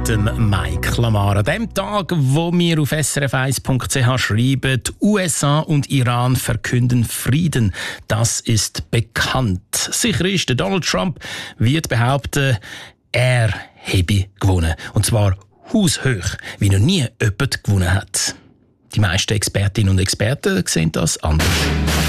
mit dem Mike Lamar. An dem Tag, wo wir auf srf1.ch schreiben, die USA und Iran verkünden Frieden. Das ist bekannt. Sicher ist, der Donald Trump wird behaupten, er habe gewonnen. Und zwar haushoch, wie noch nie jemand gewonnen hat. Die meisten Expertinnen und Experten sehen das anders.